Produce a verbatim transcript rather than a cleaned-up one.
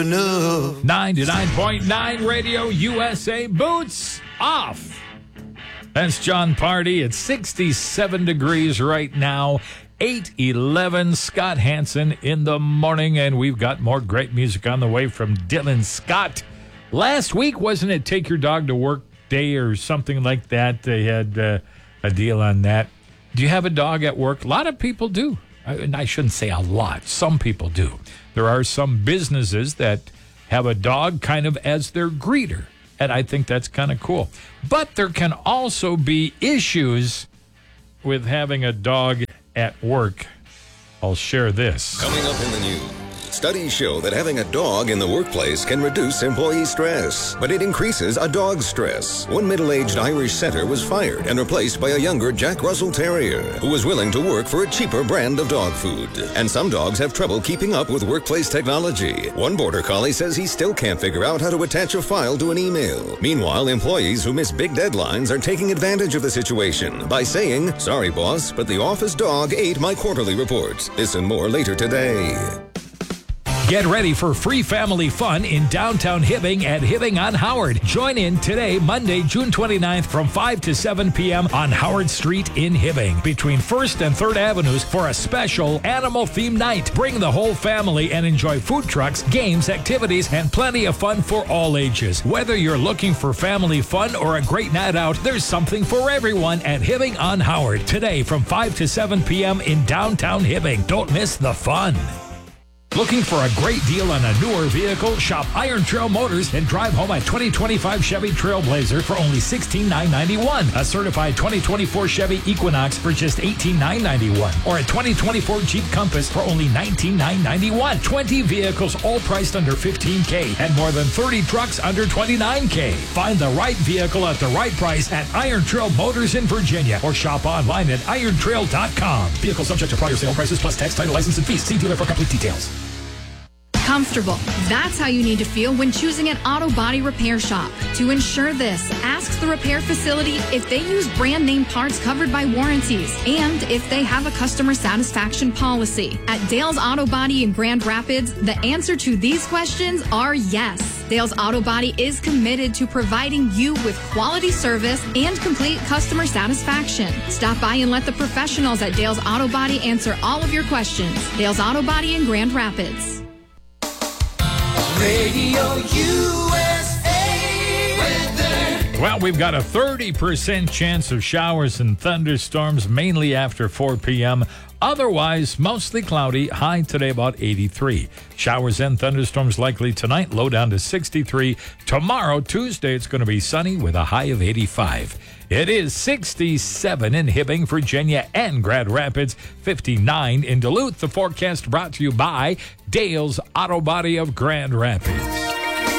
ninety-nine point nine Radio U S A, boots off. That's John Party. It's sixty-seven degrees right now, eight eleven. Scott Hansen in the morning, and we've got more great music on the way from Dylan Scott. Last week, wasn't it Take Your Dog to Work Day or something like that? They had uh, a deal on that. Do you have a dog at work? A lot of people do. And I shouldn't say a lot. Some people do. There are some businesses that have a dog kind of as their greeter, and I think that's kind of cool. But there can also be issues with having a dog at work. I'll share this. Coming up in the news. Studies show that having a dog in the workplace can reduce employee stress, but it increases a dog's stress. One middle-aged Irish setter was fired and replaced by a younger Jack Russell Terrier who was willing to work for a cheaper brand of dog food. And some dogs have trouble keeping up with workplace technology. One Border Collie says he still can't figure out how to attach a file to an email. Meanwhile, employees who miss big deadlines are taking advantage of the situation by saying, "Sorry, boss, but the office dog ate my quarterly report." This and more later today. Get ready for free family fun in downtown Hibbing at Hibbing on Howard. Join in today, Monday, June twenty-ninth from five to seven p.m. on Howard Street in Hibbing between first and third Avenues for a special animal-themed night. Bring the whole family and enjoy food trucks, games, activities, and plenty of fun for all ages. Whether you're looking for family fun or a great night out, there's something for everyone at Hibbing on Howard. Today from five to seven p.m. in downtown Hibbing. Don't miss the fun. Looking for a great deal on a newer vehicle? Shop Iron Trail Motors and drive home a twenty twenty-five Chevy Trailblazer for only sixteen thousand nine hundred ninety-one dollars. A certified twenty twenty-four Chevy Equinox for just eighteen thousand nine hundred ninety-one dollars. Or a twenty twenty-four Jeep Compass for only nineteen thousand nine hundred ninety-one dollars. twenty vehicles all priced under fifteen thousand dollars and more than thirty trucks under twenty-nine thousand dollars. Find the right vehicle at the right price at Iron Trail Motors in Virginia or shop online at iron trail dot com. Vehicle subject to prior sale prices plus tax, title, license, and fees. See dealer for complete details. Comfortable. That's how you need to feel when choosing an auto body repair shop. To ensure this, ask the repair facility if they use brand name parts covered by warranties and if they have a customer satisfaction policy. At Dale's Auto Body in Grand Rapids, the answer to these questions are yes. Dale's Auto Body is committed to providing you with quality service and complete customer satisfaction. Stop by and let the professionals at Dale's Auto Body answer all of your questions. Dale's Auto Body in Grand Rapids. Radio U S A weather. Well, we've got a thirty percent chance of showers and thunderstorms, mainly after four p.m. Otherwise, mostly cloudy, high today about eighty-three. Showers and thunderstorms likely tonight, low down to sixty-three. Tomorrow, Tuesday, it's going to be sunny with a high of eighty-five. It is sixty-seven in Hibbing, Virginia, and Grand Rapids, fifty-nine in Duluth. The forecast brought to you by Dale's Auto Body of Grand Rapids.